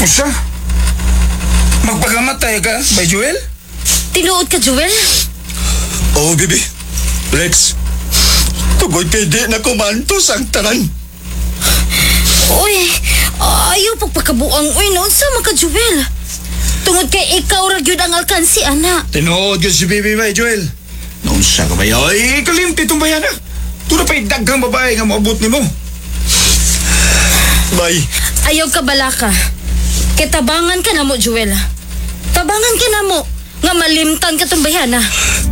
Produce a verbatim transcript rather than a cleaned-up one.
Usa? Magpagamatay ka, by Joel? Tinuod ka, Joel? Oh, bibi. Lex. Tugod kay di na kumantos ang tanan. Uy, ayaw pagpakabuang. Uy, noon sa mga Joel. Tungod kay ikaw ra gyud ang alkansi, ana. Tinuod yun si Bibi, by Joel. Noon sa ka ba yun? Ay, kalimti itong bayan na. Tuna pa'y daghang babae nga maabot ni mo. Bay. Ayaw ka balaka. Kay tabangan ka na mo, Joel. Tabangan ka na mo. Nga malimtan ka tong bayana.